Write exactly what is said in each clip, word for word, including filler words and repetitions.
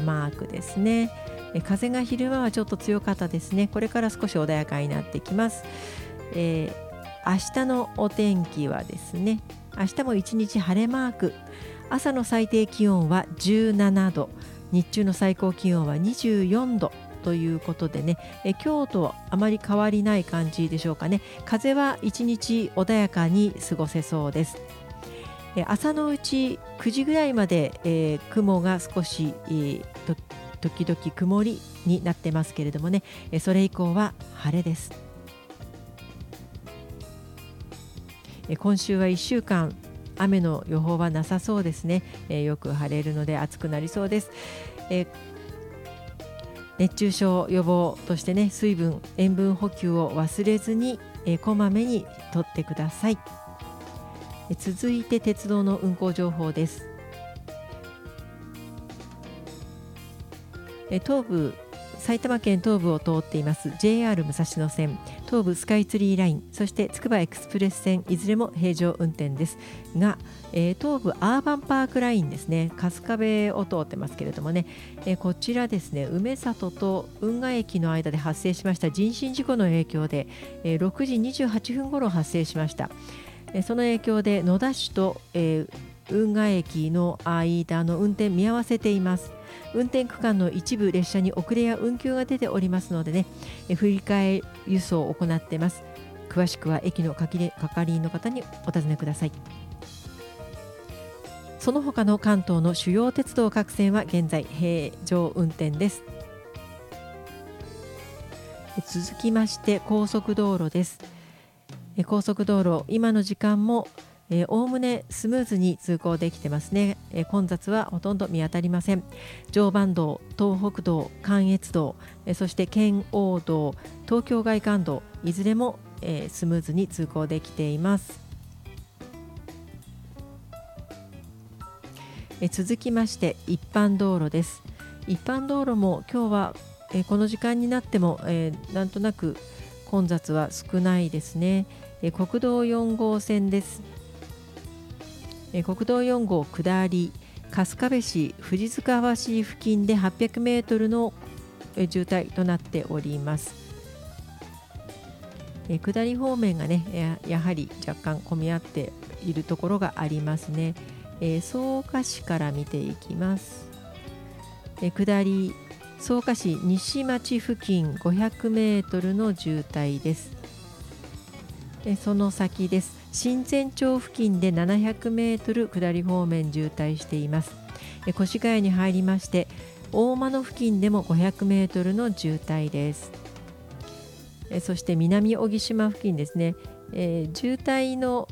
マークですね。え風が昼間はちょっと強かったですね。これから少し穏やかになってきます。えー、明日のお天気はですね、明日も一日晴れマーク。朝の最低気温はじゅうななど、日中の最高気温はにじゅうよんどということでね、え今日とあまり変わりない感じでしょうかね。風は一日穏やかに過ごせそうです。え朝のうちくじぐらいまで、えー、雲が少し、えー、と時々曇りになってますけれどもね、えそれ以降は晴れです。え今週はいっしゅうかん雨の予報はなさそうですね。えー、よく晴れるので暑くなりそうです。えー、熱中症予防としてね、水分塩分補給を忘れずに、えー、こまめにとってください。えー、続いて鉄道の運行情報です。えー、東部埼玉県東部を通っています ジェイアール 武蔵野線、東部スカイツリーライン、そしてつくばエクスプレス線、いずれも平常運転ですが、えー、東部アーバンパークラインですね、春日部を通ってますけれどもね、えー、こちらですね、梅里と運河駅の間で発生しました人身事故の影響で、えー、ろくじにじゅうはっぷん頃発生しました。えー、その影響で野田市と、えー、運河駅の間の運転見合わせています。運転区間の一部列車に遅れや運休が出ておりますのでね、え振り替え輸送を行っています。詳しくは駅の係員の方にお尋ねください。その他の関東の主要鉄道各線は現在平常運転です。続きまして高速道路です。高速道路、今の時間もおおむねスムーズに通行できてますね。えー、混雑はほとんど見当たりません。常磐道、東北道、関越道、えー、そして圏央道、東京外環道、いずれも、えー、スムーズに通行できています。えー、続きまして一般道路です。一般道路も今日は、えー、この時間になっても、えー、なんとなく混雑は少ないですね。えー、国道よん号線です。国道よん号下り春日部市藤塚橋付近ではっぴゃくメートルの渋滞となっております。下り方面がね、やはり若干混み合っているところがありますね。草加市から見ていきます。下り草加市西町付近ごひゃくメートルの渋滞です。その先です。新前町付近でななひゃくメートル下り方面渋滞しています。越谷に入りまして大間野付近でもごひゃくメートルの渋滞です。そして南小木島付近ですね、えー、渋滞の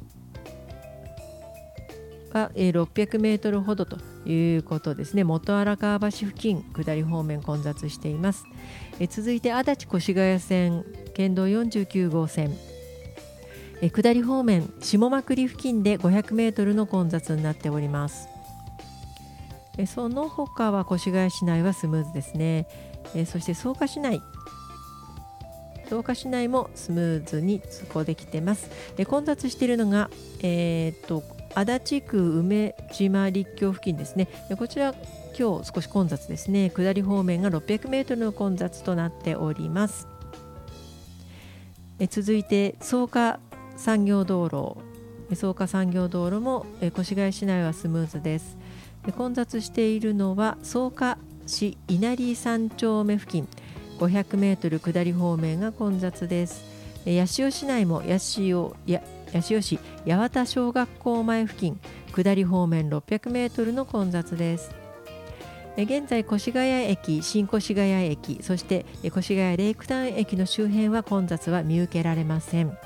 はろっぴゃくメートルほどということですね。元荒川橋付近下り方面混雑しています。え続いて足立越谷線県道よんじゅうきゅう号線、え下り方面下間久里付近でごひゃくメートルの混雑になっております。えその他は越谷市内はスムーズですね。えそして草加市内草加市内もスムーズに通行できています。え混雑しているのが、えー、っと足立区梅島陸橋付近ですね。こちら今日少し混雑ですね。下り方面がろっぴゃくメートルの混雑となっております。え続いて草加産業道路、草加産業道路も越谷市内はスムーズです。混雑しているのは草加市稲荷三丁目付近ごひゃくメートル下り方面が混雑です。八潮市内も八潮や八潮市八幡小学校前付近下り方面ろっぴゃくメートルの混雑です。現在越谷駅、新越谷駅、そして越谷レイクタウン駅の周辺は混雑は見受けられません。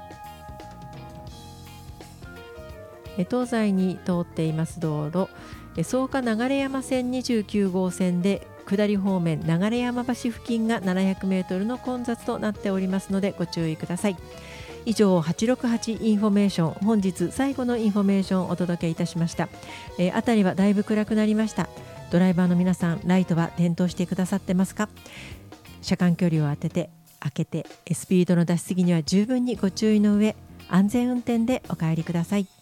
東西に通っています道路、草加流山線にじゅうきゅう号線で下り方面流山橋付近がななひゃくメートルの混雑となっておりますのでご注意ください。以上はちろくはちインフォメーション、本日最後のインフォメーションをお届けいたしました。えー、辺りはだいぶ暗くなりました。ドライバーの皆さん、ライトは点灯してくださってますか？車間距離を当てて開けてスピードの出しすぎには十分にご注意の上、安全運転でお帰りください。